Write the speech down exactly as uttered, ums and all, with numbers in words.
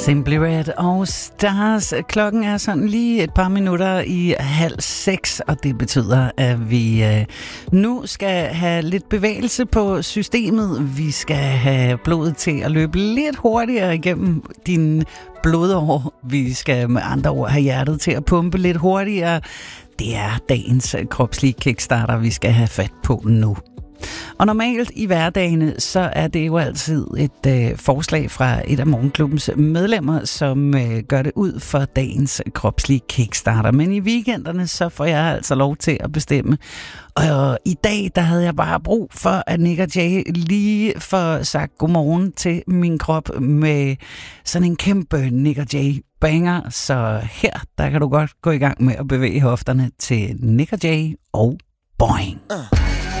Simply Red og Stars. Klokken er sådan lige et par minutter i halv seks, og det betyder, at vi øh, nu skal have lidt bevægelse på systemet. Vi skal have blodet til at løbe lidt hurtigere igennem din blodår. Vi skal med andre ord have hjertet til at pumpe lidt hurtigere. Det er dagens kropslige kickstarter, vi skal have fat på nu. Og normalt i hverdagene, så er det jo altid et øh, forslag fra et af Morgenklubbens medlemmer, som øh, gør det ud for dagens kropslige kickstarter. Men i weekenderne, så får jeg altså lov til at bestemme. Og øh, i dag, der havde jeg bare brug for, at Nik og Jay lige får sagt godmorgen til min krop med sådan en kæmpe Nik og Jay banger. Så her, der kan du godt gå i gang med at bevæge hofterne til Nik og Jay og Boing. Uh.